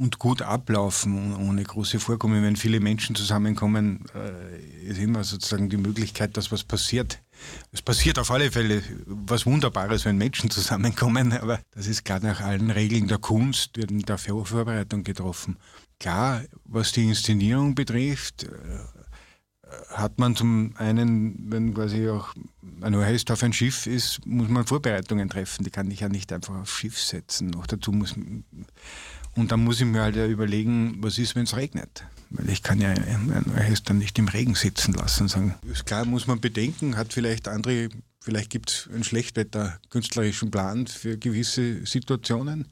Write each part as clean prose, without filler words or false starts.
und gut ablaufen, ohne große Vorkommen. Wenn viele Menschen zusammenkommen, ist immer sozusagen die Möglichkeit, dass was passiert. Es passiert auf alle Fälle was Wunderbares, wenn Menschen zusammenkommen, aber das ist klar, nach allen Regeln der Kunst wird in der Vorbereitung getroffen. Klar, was die Inszenierung betrifft, hat man zum einen, wenn quasi auch ein Orchester auf ein Schiff ist, muss man Vorbereitungen treffen. Die kann ich ja nicht einfach aufs Schiff setzen. Noch dazu und dann muss ich mir halt überlegen, was ist, wenn es regnet. Weil ich kann ja ein Orchester nicht im Regen sitzen lassen. Sagen. Ist klar, muss man bedenken, vielleicht gibt es einen Schlechtwetter-künstlerischen Plan für gewisse Situationen.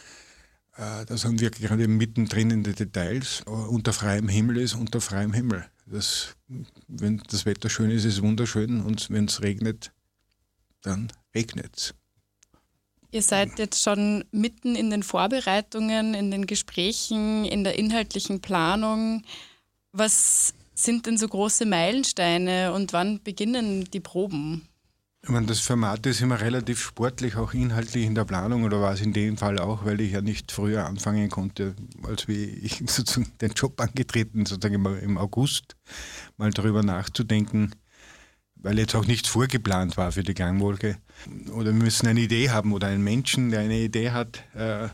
Da sind wir gerade mittendrin in den Details. Unter freiem Himmel ist unter freiem Himmel. Wenn das Wetter schön ist, ist es wunderschön, und wenn es regnet, dann regnet es. Ihr seid jetzt schon mitten in den Vorbereitungen, in den Gesprächen, in der inhaltlichen Planung. Was sind denn so große Meilensteine und wann beginnen die Proben? Ich meine, das Format ist immer relativ sportlich, auch inhaltlich in der Planung, oder war es in dem Fall auch, weil ich ja nicht früher anfangen konnte, als wie ich sozusagen den Job angetreten, sozusagen im August, mal darüber nachzudenken, weil jetzt auch nichts vorgeplant war für die Klangwolke. Oder wir müssen eine Idee haben oder einen Menschen, der eine Idee hat.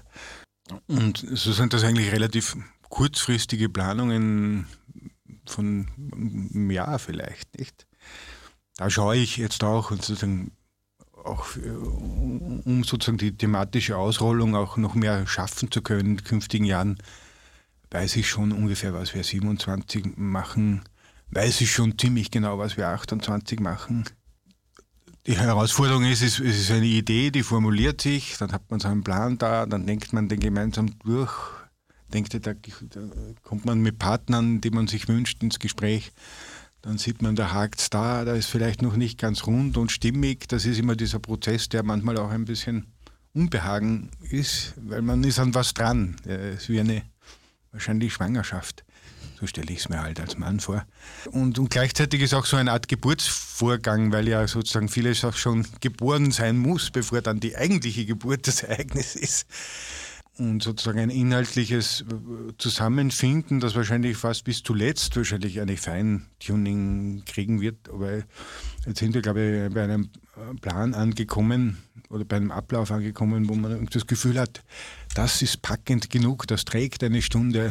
Und so sind das eigentlich relativ kurzfristige Planungen von einem Jahr vielleicht, nicht? Da schaue ich jetzt auch, und sozusagen auch um sozusagen die thematische Ausrollung auch noch mehr schaffen zu können in den künftigen Jahren, weiß ich schon ungefähr, was wir 27 machen, weiß ich schon ziemlich genau, was wir 28 machen. Die Herausforderung ist, es ist eine Idee, die formuliert sich, dann hat man so einen Plan da, dann denkt man den gemeinsam durch, da kommt man mit Partnern, die man sich wünscht, ins Gespräch. Dann sieht man, da hakt's da ist vielleicht noch nicht ganz rund und stimmig. Das ist immer dieser Prozess, der manchmal auch ein bisschen Unbehagen ist, weil man ist an was dran. Es ist wie eine wahrscheinlich Schwangerschaft. So stelle ich es mir halt als Mann vor. Und gleichzeitig ist auch so eine Art Geburtsvorgang, weil ja sozusagen vieles auch schon geboren sein muss, bevor dann die eigentliche Geburt das Ereignis ist. Und sozusagen ein inhaltliches Zusammenfinden, das wahrscheinlich fast bis zuletzt wahrscheinlich eine Feintuning kriegen wird. Aber jetzt sind wir, glaube ich, bei einem Plan angekommen oder bei einem Ablauf angekommen, wo man das Gefühl hat, das ist packend genug, das trägt eine Stunde.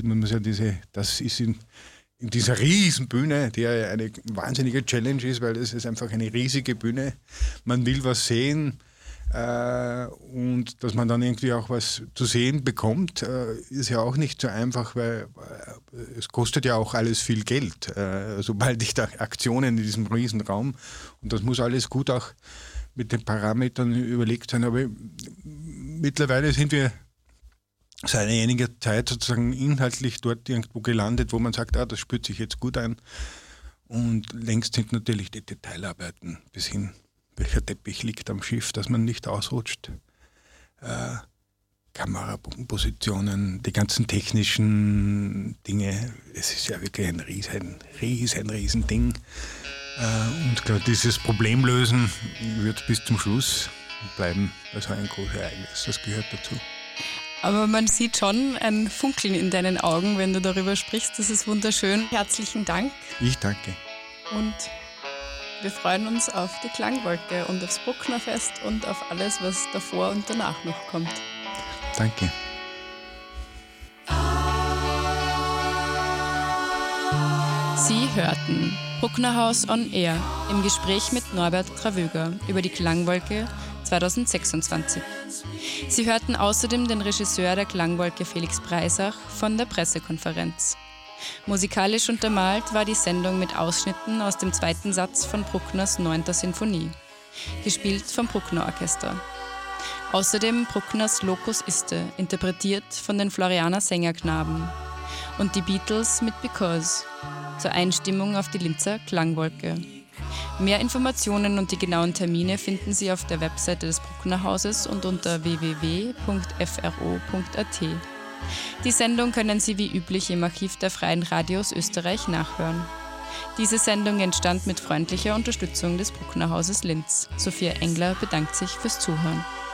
Das ist in dieser Riesenbühne, die ja eine wahnsinnige Challenge ist, weil es ist einfach eine riesige Bühne. Man will was sehen. Und dass man dann irgendwie auch was zu sehen bekommt, ist ja auch nicht so einfach, weil es kostet ja auch alles viel Geld, sobald ich da Aktionen in diesem Riesenraum, und das muss alles gut auch mit den Parametern überlegt sein, aber mittlerweile sind wir seit einiger Zeit sozusagen inhaltlich dort irgendwo gelandet, wo man sagt, das spürt sich jetzt gut ein, und längst sind natürlich die Detailarbeiten bis hin, welcher Teppich liegt am Schiff, dass man nicht ausrutscht. Kamerapositionen, die ganzen technischen Dinge. Es ist ja wirklich ein riesen Ding. Und gerade dieses Problemlösen wird bis zum Schluss bleiben. Also ein großes Ereignis, das gehört dazu. Aber man sieht schon ein Funkeln in deinen Augen, wenn du darüber sprichst. Das ist wunderschön. Herzlichen Dank. Ich danke. Und wir freuen uns auf die Klangwolke und aufs Brucknerfest und auf alles, was davor und danach noch kommt. Danke. Sie hörten Brucknerhaus on Air im Gespräch mit Norbert Gravöger über die Klangwolke 2026. Sie hörten außerdem den Regisseur der Klangwolke Felix Breisach von der Pressekonferenz. Musikalisch untermalt war die Sendung mit Ausschnitten aus dem zweiten Satz von Bruckners 9. Sinfonie, gespielt vom Bruckner Orchester. Außerdem Bruckners Locus Iste, interpretiert von den Florianer Sängerknaben, und die Beatles mit Because, zur Einstimmung auf die Linzer Klangwolke. Mehr Informationen und die genauen Termine finden Sie auf der Webseite des Brucknerhauses und unter www.fro.at. Die Sendung können Sie wie üblich im Archiv der Freien Radios Österreich nachhören. Diese Sendung entstand mit freundlicher Unterstützung des Brucknerhauses Linz. Sophia Engler bedankt sich fürs Zuhören.